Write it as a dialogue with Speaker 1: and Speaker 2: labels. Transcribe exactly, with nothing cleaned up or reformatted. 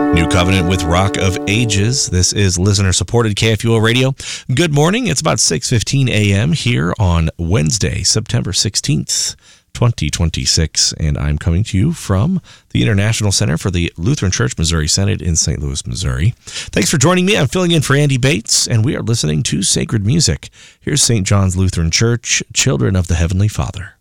Speaker 1: New Covenant with Rock of Ages. This is listener-supported K F U O Radio. Good morning. It's about six fifteen a.m. here on Wednesday, September sixteenth, twenty twenty-six, and I'm coming to you from the International Center for the Lutheran Church Missouri Synod in Saint Louis, Missouri. Thanks for joining me. I'm filling in for Andy Bates, and we are listening to Sacred Music. Here's Saint John's Lutheran Church, Children of the Heavenly Father.